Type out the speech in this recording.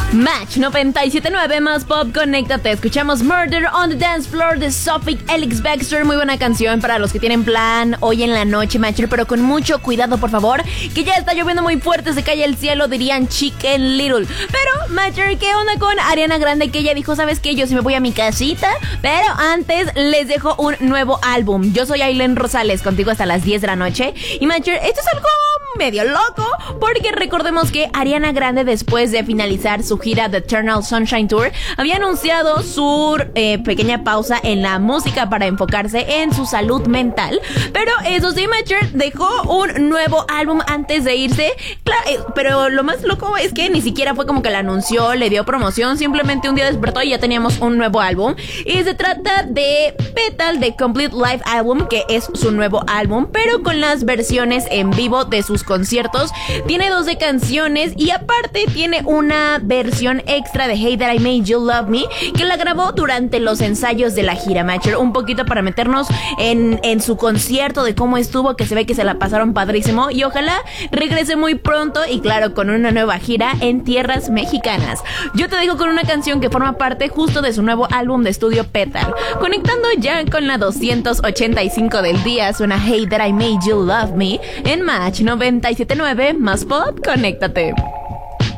Match 97.9 más pop, conéctate. Escuchamos Murder on the Dance Floor de Sophic Elix Baxter. Muy buena canción para los que tienen plan hoy en la noche, Matcher, pero con mucho cuidado, por favor, que ya está lloviendo muy fuerte, se cae el cielo, dirían Chicken Little. Pero, Matcher, ¿qué onda con Ariana Grande? Que ella dijo, ¿sabes qué? Yo sí me voy a mi casita, pero antes les dejo un nuevo álbum. Yo soy Aileen Rosales, contigo hasta las 10 de la noche. Y, Matcher, esto es algo medio loco, porque recordemos que Ariana Grande, después de finalizar su gira The Eternal Sunshine Tour, había anunciado su pequeña pausa en la música para enfocarse en su salud mental. Pero eso sí, Matcher, dejó un nuevo álbum antes de irse. Claro, pero lo más loco es que ni siquiera fue como que la anunció, le dio promoción, simplemente un día despertó y ya teníamos un nuevo álbum. Y se trata de Petal, de Complete Live Album, que es su nuevo álbum, pero con las versiones en vivo de sus conciertos. Tiene 12 canciones y aparte tiene una versión extra de Hey That I Made You Love Me, que la grabó durante los ensayos de la gira, Matcher, un poquito para meternos en su concierto, de cómo estuvo, que se ve que se la pasaron padrísimo y ojalá regrese muy pronto y claro, con una nueva gira en tierras mexicanas. Yo te dejo con una canción que forma parte justo de su nuevo álbum de estudio Petal. Conectando ya con la 285 del día, suena Hey That I Made You Love Me en Match 97.9 más pop, conéctate.